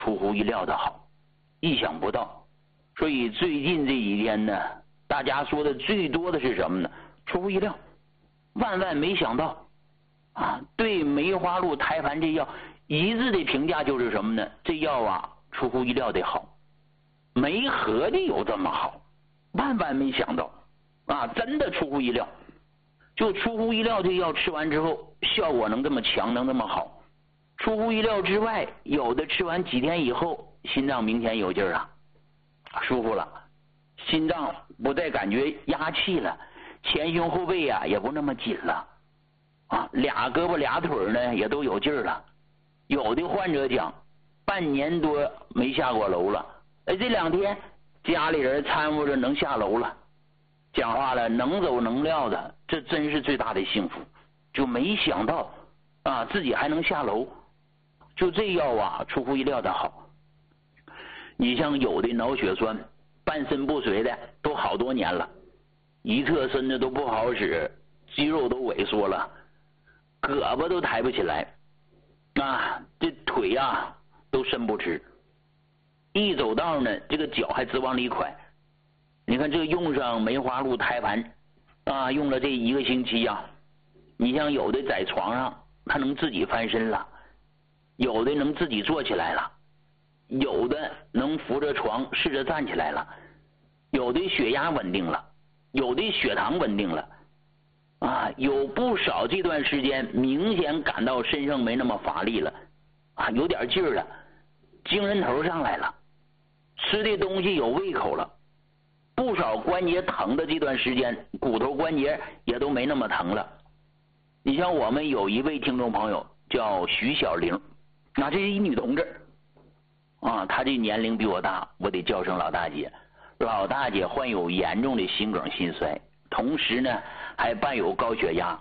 出乎意料的好，意想不到。所以最近这几天呢，大家说的最多的是什么呢？出乎意料，万万没想到啊！对梅花鹿胎盘这药一致的评价就是什么呢？这药啊，出乎意料的好，没合计有这么好，万万没想到啊！真的出乎意料，就出乎意料，这药吃完之后效果能这么强，能这么好。出乎意料之外，有的吃完几天以后，心脏明显有劲儿啊，舒服了，心脏不再感觉压气了，前胸后背啊也不那么紧了啊，俩胳膊俩腿呢也都有劲儿了。有的患者讲，半年多没下过楼了，这2天家里人掺和着能下楼了，讲话了能走能撂的，这真是最大的幸福。就没想到啊，自己还能下楼。就这药啊，出乎意料的好。你像有的脑血栓、半身不遂的，都好多年了，一侧身子都不好使，肌肉都萎缩了，胳膊都抬不起来啊，这腿啊都伸不直，一走道呢，这个脚还直往里拐。你看这用上梅花鹿胎盘啊，用了这1个星期啊，你像有的在床上他能自己翻身了，有的能自己坐起来了，有的能扶着床试着站起来了，有的血压稳定了，有的血糖稳定了啊，有不少这段时间明显感到身上没那么乏力了啊，有点劲儿了，精神头上来了，吃的东西有胃口了，不少关节疼的这段时间骨头关节也都没那么疼了。你像我们有一位听众朋友叫徐小玲，这是一女同志啊，她这年龄比我大，我得叫声老大姐。老大姐患有严重的心梗心衰，同时呢还伴有高血压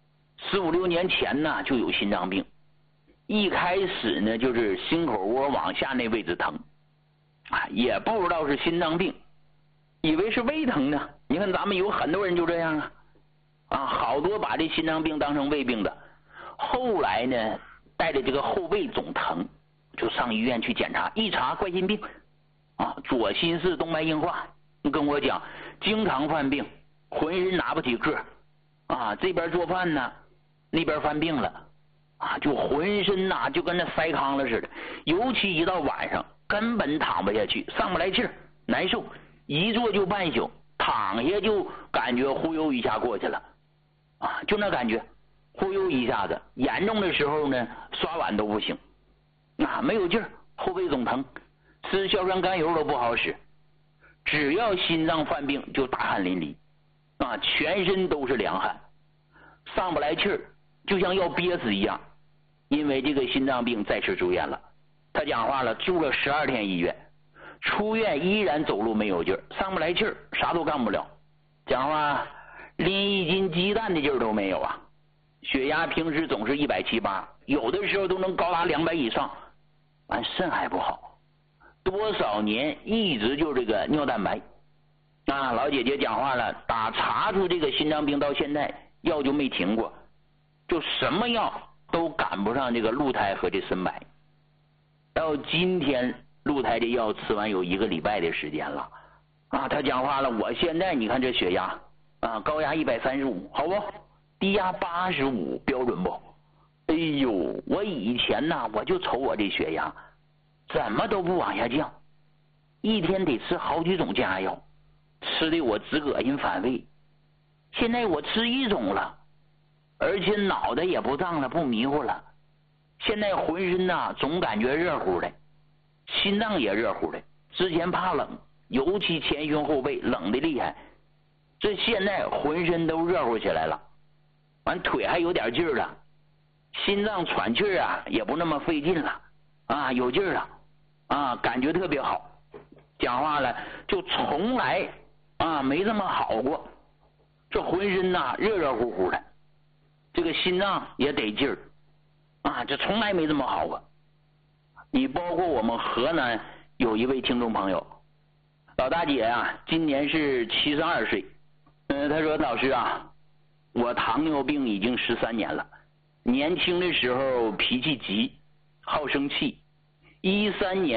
，4、5、6年前呢就有心脏病，一开始呢就是心口窝往下那位置疼啊，也不知道是心脏病，以为是胃疼呢。你看咱们有很多人就这样啊，好多把这心脏病当成胃病的，后来呢带着这个后背总疼，就上医院去检查，一查冠心病啊，左心室动脉硬化。跟我讲经常犯病，浑身拿不起个啊，这边做饭呢那边犯病了啊，就浑身就跟那塞糠了似的，尤其一到晚上根本躺不下去，上不来气儿，难受，一坐就半宿，躺下就感觉忽悠一下过去了啊，就那感觉忽悠一下子，严重的时候呢刷碗都不行啊，没有劲儿，后背总疼，吃硝酸甘油都不好使，只要心脏犯病就大汗淋漓啊，全身都是凉汗，上不来气儿，就像要憋死一样。因为这个心脏病再次住院了，他讲话了，住了12天医院，出院依然走路没有劲儿，上不来气儿，啥都干不了，讲话拎1斤鸡蛋的劲儿都没有啊，血压平时总是170、180，有的时候都能高达200以上，完肾还不好，多少年一直就这个尿蛋白啊，老姐姐讲话了，打查出这个心脏病到现在药就没停过，就什么药都赶不上这个鹿胎和这参白。到今天鹿胎这药吃完有1个礼拜的时间了啊，他讲话了，我现在你看这血压啊，高压135好不，低压85标准不？哎呦，我以前我就瞅我这血压怎么都不往下降，一天得吃好几种降压药，吃的我直恶心反胃。现在我吃1种了，而且脑袋也不胀了，不迷糊了，现在浑身总感觉热乎的，心脏也热乎的，之前怕冷，尤其前胸后背冷的厉害，这现在浑身都热乎起来了，完腿还有点劲儿了，心脏喘气儿也不那么费劲了啊，有劲儿了啊，感觉特别好。讲话了就从来没这么好过，这浑身热热乎乎的，这个心脏也得劲儿啊，这从来没这么好过。你包括我们河南有一位听众朋友，老大姐今年是72岁，她说老师我糖尿病已经13年了，年轻的时候脾气急，好生气，13年